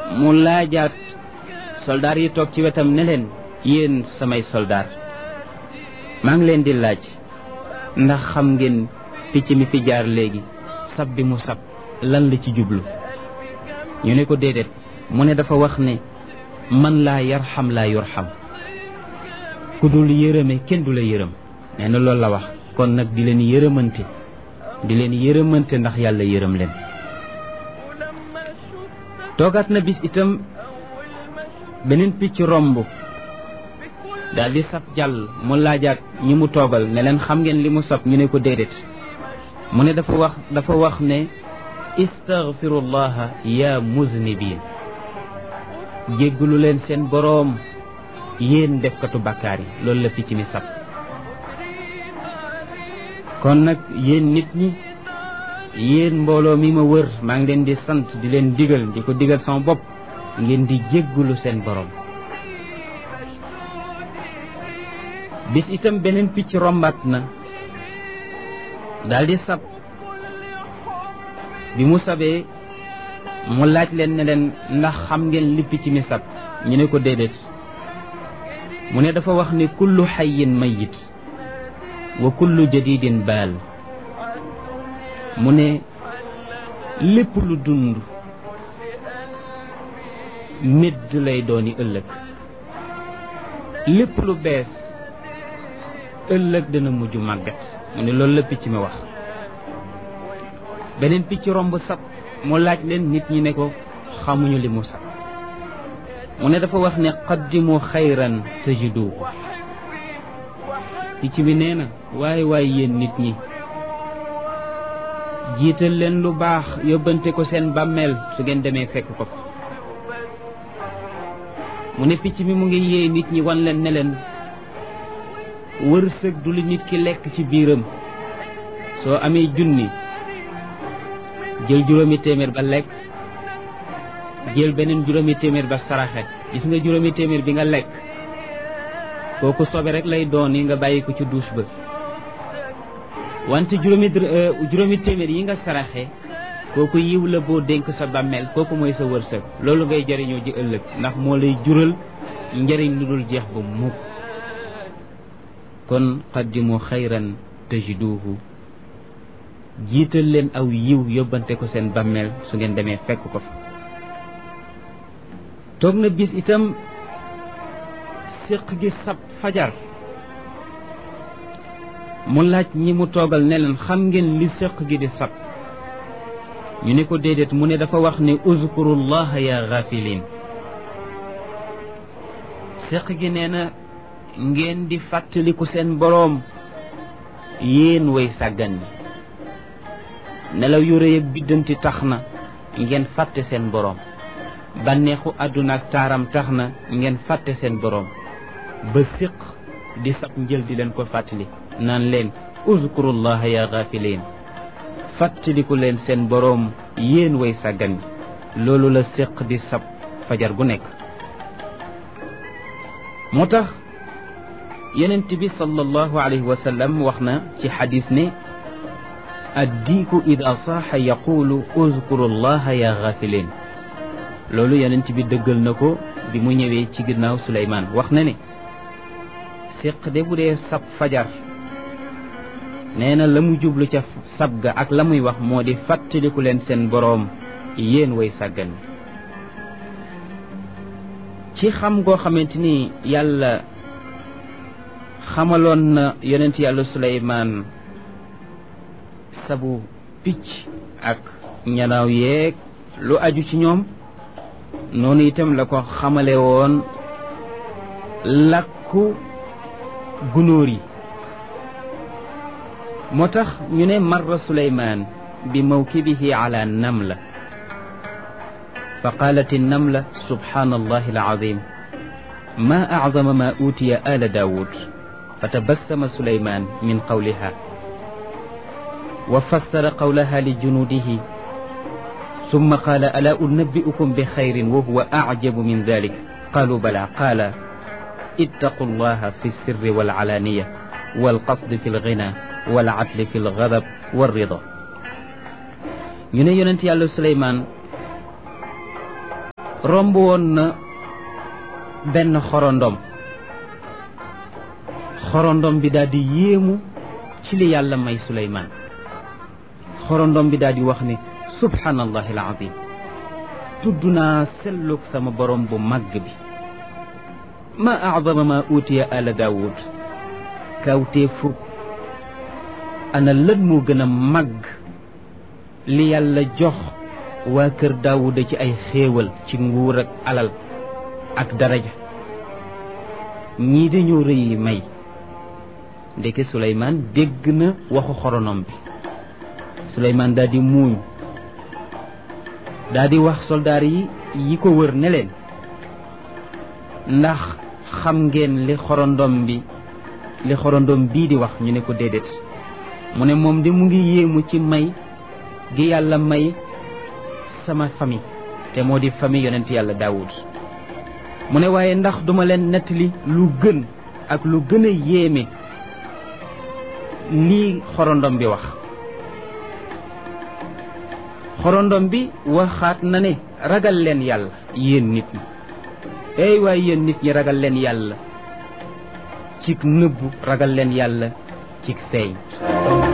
mu laajaat soldaar yi toog ci wetam ne leen yéen samay soldaar maa ngi leen di laaj ndax xam ngeen picc mi fi jaar léegi sab bi mu sab lan la ci jublu ñu ne ko déedéet mu ne dafa wax ne man laa yarxam laa yurxam ku dul yërëme kenn du la yërëm nee na loolu la wax kon nag di leen yërëmante ndax yàlla yërëm leen toogaat na bis itam beneen picc romb daal di sab jàll mu laajaat ñi mu toogal ne leen xam ngeen li mu sab ñu ne ko déedéet mu ne dafa wax ne istaghfirullaha ya muznibin jéggalu leen seen boroom yéen defkatu bàkkaar yi loolu la picc mi sab kon nag yéen nit ñi yéen mbooloo mi ma wër maa ngi leen di sant di leen digal di ko digal sama bopp ngeen di jéggalu seen boroom bis itam beneen picc rombaat na daldi sab bi mu sabee mu laaj leen ne leen ndax xam ngeen li picc mi sab ñu ne ko déedéet mu ne dafa wax ne kullu xayin mayit wa kullu jadidin baal mu ne lépp lu dund médd lay dooni ëllëg lépp lu bees ëllëg dana mujj màggat mu ne loolu la picc mi wax beneen picc romb sab mu laaj leen nit ñi ne ko xamuñu li mu sab mu ne dafa wax ne qaddimu xayran tajidu picc mi nee na waaye yéen nit ñi jiital leen lu baax yóbbante ko seen bàmmeel su ngeen demee fekk ko mu ne picc mi mu ngi yee nit ñi wan leen ne leen wërsëg du li nit ki lekk ci biiram soo amee junni jël juróomi téeméer ba lekk jël beneen juróomi téeméer ba saraxe gis nga juróomi téeméer bi nga lekk kooku sobe rek lay doon yi nga bàyyi ko ci douche ba wante juróomi téeméer yi nga saraxe kooku yiw la boo dénk sa bàmmeel kooku mooy sa wërsëg loolu ngay jariñoo ji ëllëg ndax moo lay jural njariñ lu dul jeex ba mukk kon qaddimu xayran tajiduhu jiital leen aw yiw yóbbante ko seen bàmmeel su ngeen demee fekk ko fa toog na bis itam séq gi sab fajar mu laaj ñi mu toogal ne leen xam ngeen li séq gi di sab ñu ne ko déedéet mu ne dafa wax ne uzkurullaha ya ghafilin séq gi nee na ngeen di fàttaliku seen boroom yéen way sàggan ñi nelaw yu rëy ak biddanti tax na ngeen fàtte seen boroom bànneexu àdduna ak taaram tax na ngeen fàtte seen boroom ba séq di sab njël di leen ko fàttali naan leen uzkurullaha ya ghafilin fàttaliku leen seen boroom yéen way sàggan ñi loolu la séq di sab fajar gu nekk moo tax yonent bi sallallahu alayhi wa sallam wax na ci xadis ne addiiku ida saaxa yaqulu uzkurullaha ya ghafilin loolu yonent bi dëggal na ko bi mu ñëwee ci ginnaaw Suleymaan wax na ne séq de bu dee sab fajar nee na la mu jublu ca sab ga ak la muy wax moo di fàttaliku leen seen boroom yéen way sàggan ci xam goo xamante ni yàlla xamaloon na yonent yàlla Suleymaan sabu picc ak ñanaaw yeeg lu aju ci ñoom noonu itam la ko xamale woon làkku gunóor yi moo tax ñu ne marra Suleymaan bi mawkibihi ala namla fa qaalat namla subhaanallahi alazim ma acdama ma uutiya ala daawud fa tabassama Suleymaan min qawliha wa fassara qawlaha li junuudihi summa qaala alaa unabbi'ukum bi xayrin wa huwa acjabu min dalik qaalu balaa qaala ittaqu llaha fi sirri wal alaaniya wal qasdi fi lgina wal adli fi lgadab wal rida ñu ne yonent yàlla Suleymaan romb woon na benn xorondom bi daal di yéemu ci li yàlla may Suleymaan. xorondom bi daal di wax ne subhaanallahi alazim, tudd naa sellug sama borom bu màgg bi. ma acdama ma utiya ala daawud, kawtee fukk ana lan moo gën a màgg li yàlla jox waa kër daawuda ci ay xéewal, ci nguur ak alal ak daraja. ñii dañoo rëy may. ndeke Suleymaan dégg na waxu xorondom bi. Suleymaan daal di muuñ, daal di wax soldaar yi ko wër ne leen, ndax xam ngeen li xorondom bii di wax? ñu ne ko déedéet. mu ne moom de mu ngi yéemu ci may gi yàlla may sama famille, te moo di famille yonent yàlla Daawud. mu ne waaye ndax duma leen nettali lu gën ak lu gën a yéeme lii xorondom bi wax. xorondom bi waxaat na ne ragal leen yàlla yéen nit ñi, ey waaye yéen nit ñi ragal leen yàlla cig nëbbu, ragal leen yàlla cig feeñ.